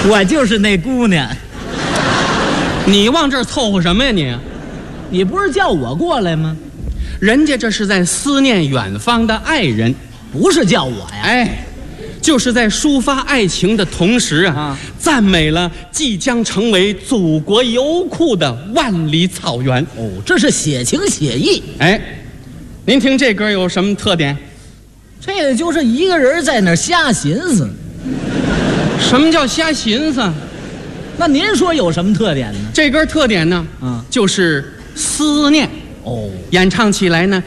我就是那姑娘。 你往这儿凑合什么呀你？ 你不是叫我过来吗？ 人家这是在思念远方的爱人， 不是叫我呀。 哎，就是在抒发爱情的同时啊，赞美了即将成为祖国油库的万里草原。 哦，这是写情写意。 哎，您听这歌有什么特点？ 这个就是一个人在那儿瞎寻思。 什么叫瞎寻思？ 那您说有什么特点呢？ 这歌特点呢，就是思念。 哦， 演唱起来呢